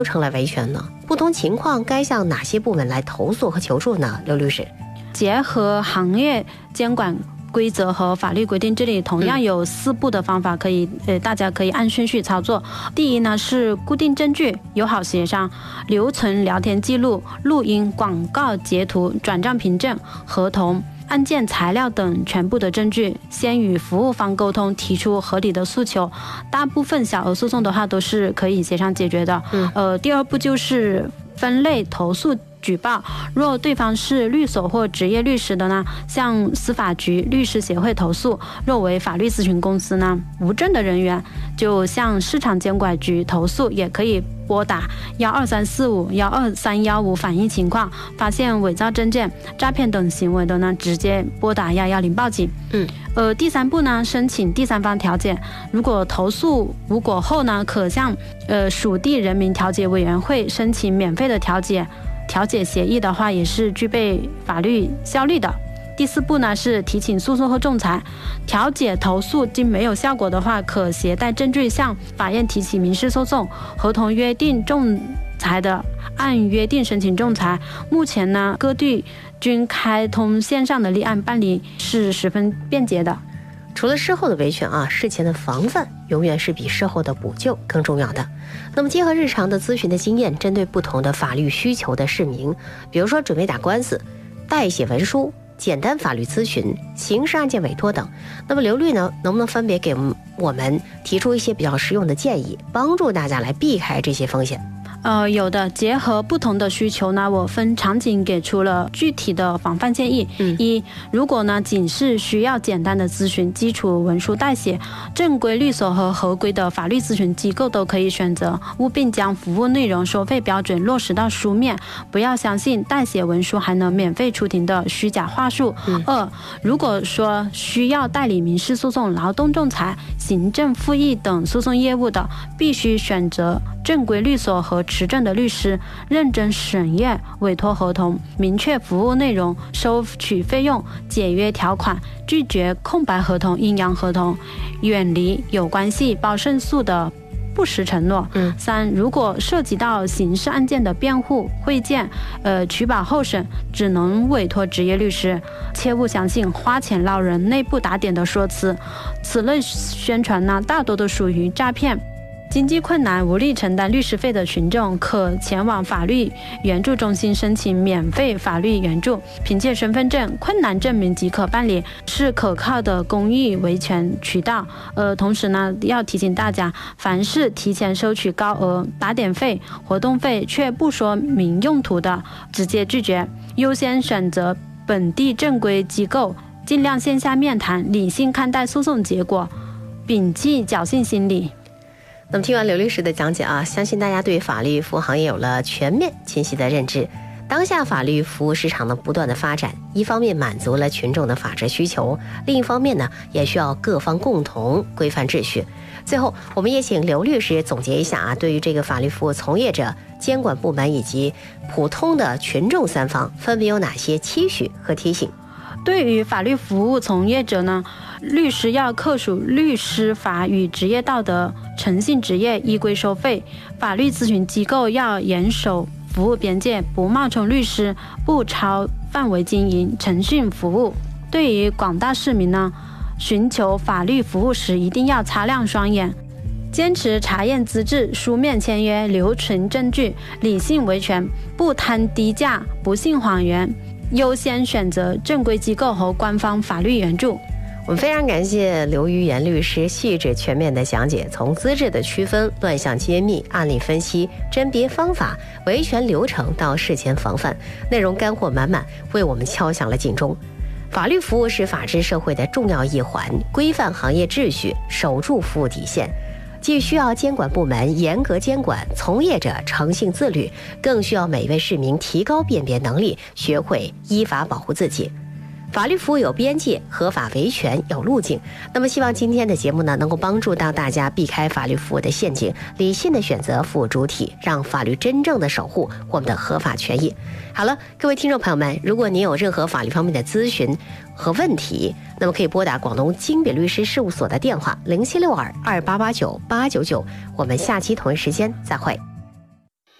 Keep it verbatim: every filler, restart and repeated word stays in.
流程来维权呢？不同情况该向哪些部门来投诉和求助呢？刘律师， 结合行业监管规则和法律规定，这里同样有四步的方法可以、嗯、呃，大家可以按顺序操作。第一呢是固定证据、友好协商、留存聊天记录、录音、广告截图、转账凭证、合同、案件材料等全部的证据，先与服务方沟通，提出合理的诉求。大部分小额诉讼的话都是可以协商解决的。嗯，呃，第二步就是分类投诉举报，若对方是律所或职业律师的呢，向司法局、律师协会投诉；若为法律咨询公司呢，无证的人员就向市场监管局投诉，也可以拨打幺二三四五、幺二三幺五反映情况，发现伪造证件、诈骗等行为的呢，直接拨打幺幺零报警。嗯，呃，第三步呢，申请第三方调解。如果投诉无果后呢，可向呃属地人民调解委员会申请免费的调解。调解协议的话也是具备法律效力的。第四步呢是提起诉讼或仲裁。调解投诉经没有效果的话，可携带证据向法院提起民事诉讼。合同约定仲裁的，按约定申请仲裁。目前呢，各地均开通线上的立案办理，是十分便捷的。 除了事后的维权啊，事前的防范永远是比事后的补救更重要的。那么结合日常的咨询的经验，针对不同的法律需求的市民，比如说准备打官司、代写文书、简单法律咨询、刑事案件委托等，那么刘律呢，能不能分别给我们提出一些比较实用的建议，帮助大家来避开这些风险？ 呃，有的，结合不同的需求呢，我分场景给出了具体的防范建议。嗯、一，如果呢仅是需要简单的咨询，基础文书代写，正规律所和合规的法律咨询机构都可以选择，务必将服务内容、收费标准落实到书面，不要相信代写文书还能免费出庭的虚假话术。嗯、二，如果说需要代理民事诉讼、劳动仲裁、行政复议等诉讼业务的，必须选择正规律所和持证的律师，认真审阅委托合同，明确服务内容、收取费用、解约条款，拒绝空白合同、阴阳合同，远离有关系报胜诉的不实承诺。嗯、三，如果涉及到刑事案件的辩护、会见、呃取保候审，只能委托职业律师，切勿相信花钱捞人、内部打点的说辞，此类宣传呢，大多都属于诈骗。经济困难无力承担律师费的群众，可前往法律援助中心申请免费法律援助，凭借身份证、困难证明即可办理，是可靠的公益维权渠道。呃，同时呢，要提醒大家，凡是提前收取高额打点费、活动费却不说明用途的，直接拒绝，优先选择本地正规机构，尽量线下面谈，理性看待诉讼结果，摒弃侥幸心理。 那么听完刘律师的讲解啊，相信大家对法律服务行业有了全面清晰的认知。当下法律服务市场的不断的发展，一方面满足了群众的法治需求，另一方面呢，也需要各方共同规范秩序。最后，我们也请刘律师总结一下啊，对于这个法律服务从业者、监管部门以及普通的群众三方，分别有哪些期许和提醒？ 对于法律服务从业者呢，律师要恪守律师法与职业道德，诚信职业，依规收费；法律咨询机构要严守服务边界，不冒充律师，不超范围经营，诚信服务。对于广大市民呢，寻求法律服务时一定要擦亮双眼，坚持查验资质、书面签约、留存证据，理性维权，不贪低价，不信谎言，优先选择正规机构和官方法律援助。 我们非常感谢刘于岩律师细致全面的讲解，从资质的区分、乱象揭秘、案例分析、甄别方法、维权流程到事前防范，内容干货满满，为我们敲响了警钟。法律服务是法治社会的重要一环，规范行业秩序，守住服务底线，既需要监管部门严格监管，从业者诚信自律，更需要每位市民提高辨别能力，学会依法保护自己。法律服务有边界，合法维权有路径。那么希望今天的节目呢，能够帮助到大家避开法律服务的陷阱，理性的选择服务主体，让法律真正的守护我们的合法权益。好了，各位听众朋友们，如果您有任何法律方面的咨询和问题，那么可以拨打广东金比律师事务所的电话零七六二二八八九八九九。我们下期同一时间再会。